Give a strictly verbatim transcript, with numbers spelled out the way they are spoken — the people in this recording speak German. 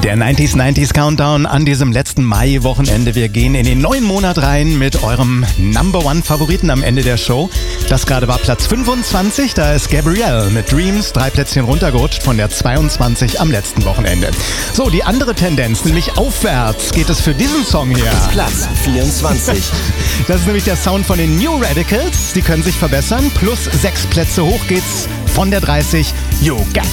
Der neunziger neunziger Countdown an diesem letzten Mai-Wochenende. Wir gehen in den neuen Monat rein mit eurem Number One Favoriten am Ende der Show. Das gerade war Platz fünfundzwanzig, da ist Gabrielle mit Dreams, drei Plätzchen runtergerutscht von der zweiundzwanzig am letzten Wochenende. So, die andere Tendenz, nämlich aufwärts, geht es für diesen Song hier. Platz vierundzwanzig. Das ist nämlich der Sound von den New Radicals. Die können sich verbessern. Plus sechs Plätze hoch geht's von der dreißig. You got